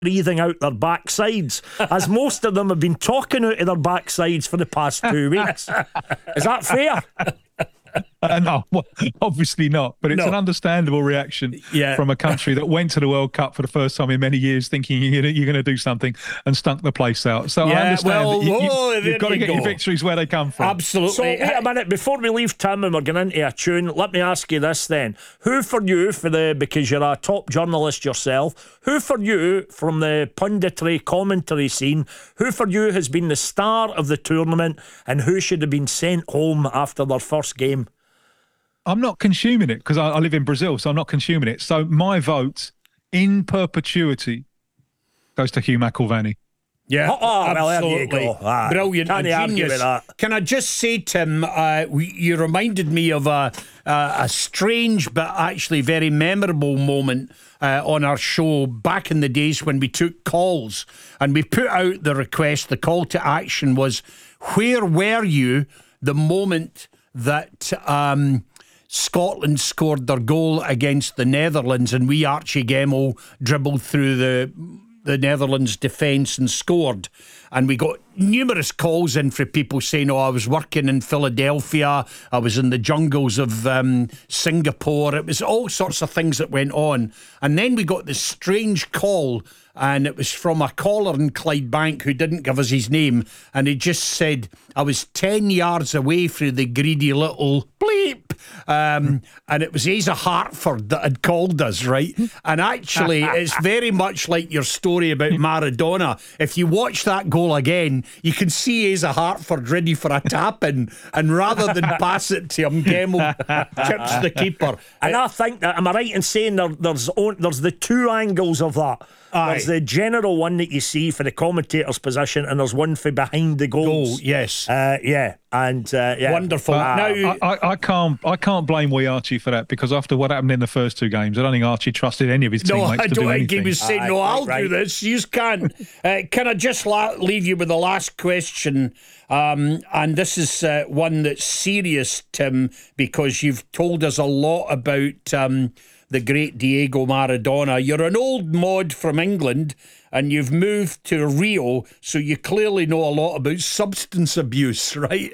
breathing out their backsides, as most of them have been talking out of their backsides for the past 2 weeks. Is that fair? No, well, obviously not. But it's an understandable reaction from a country that went to the World Cup for the first time in many years, thinking you're going to do something, and stunk the place out. So I understand you've got to get your victories where they come from. Absolutely. So wait a minute, before we leave Tim and we're going into a tune, let me ask you this then. Who for you, because you're a top journalist yourself, who for you from the punditry commentary scene, who for you has been the star of the tournament, and who should have been sent home after their first game? I'm not consuming it because I live in Brazil, so I'm not consuming it. So my vote in perpetuity goes to Hugh McIlvanney. Yeah, absolutely. Well, there you go. Brilliant. Can't argue with that. Can I just say, Tim, you reminded me of a strange but actually very memorable moment on our show back in the days when we took calls and we put out the request. The call to action was, where were you the moment that Scotland scored their goal against the Netherlands and wee Archie Gemmill dribbled through the Netherlands defence and scored? And we got numerous calls in for people saying, I was working in Philadelphia, I was in the jungles of Singapore. It was all sorts of things that went on. And then we got this strange call, and it was from a caller in Clydebank who didn't give us his name, and he just said, I was 10 yards away from the greedy little bleep. And it was Asa Hartford that had called us, right? And actually, it's very much like your story about Maradona. If you watch that goal again, you can see Asa Hartford ready for a tap-in, and rather than pass it to him, Gemmill chips the keeper. And I think that, am I right in saying there's the two angles of that? Aye. There's the general one that you see for the commentator's position, and there's one for behind the goals. Yes. Wonderful. Now I can't blame wee Archie for that, because after what happened in the first two games, I don't think Archie trusted any of his teammates to do anything. I don't think he was saying, I'll do this. You can. Can I just leave you with the last question? And this is one that's serious, Tim, because you've told us a lot about the great Diego Maradona. You're an old mod from England and you've moved to Rio, so you clearly know a lot about substance abuse, right?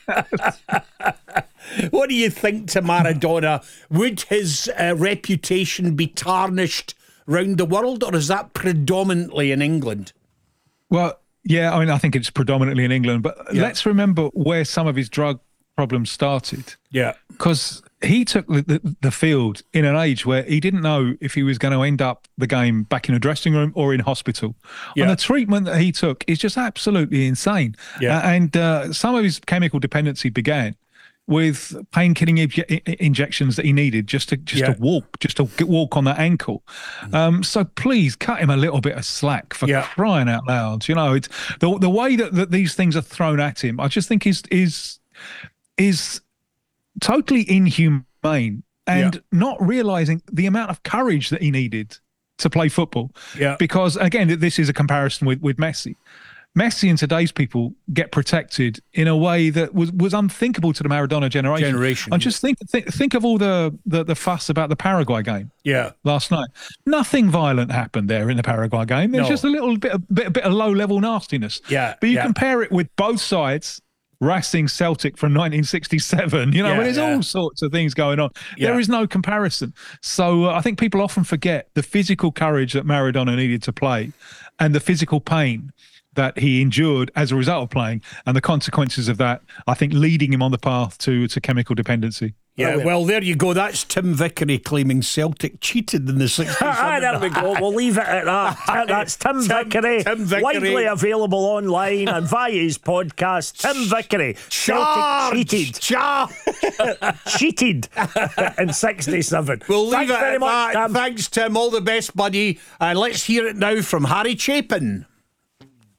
What do you think to Maradona? Would his reputation be tarnished round the world, or is that predominantly in England? Well, yeah, I mean, I think it's predominantly in England, but let's remember where some of his drug problems started. Yeah. Because he took the field in an age where he didn't know if he was going to end up the game back in a dressing room or in hospital. Yeah. And the treatment that he took is just absolutely insane. Yeah. And some of his chemical dependency began with pain-killing injections that he needed just to walk on that ankle. So please cut him a little bit of slack, for crying out loud. You know, it's the way that these things are thrown at him, I just think is totally inhumane, and not realising the amount of courage that he needed to play football. Yeah. Because again, this is a comparison with Messi. Messi and today's people get protected in a way that was unthinkable to the Maradona generation. And just think of all the fuss about the Paraguay game. Yeah. Last night, nothing violent happened there in the Paraguay game. There's just a little bit of low level nastiness. Yeah. But you compare it with both sides. Racing Celtic from 1967, you know, there's all sorts of things going on. Yeah. There is no comparison. So I think people often forget the physical courage that Maradona needed to play, and the physical pain that he endured as a result of playing, and the consequences of that, I think, leading him on the path to chemical dependency. Yeah, well, there you go. That's Tim Vickery claiming Celtic cheated in the 60s. There we go. We'll leave it at that. That's Tim Vickery. Widely available online and via his podcast. Tim Vickery. Celtic cheated. Cheated in 67. We'll leave it at that. Thanks, Tim. All the best, buddy. And let's hear it now from Harry Chapin.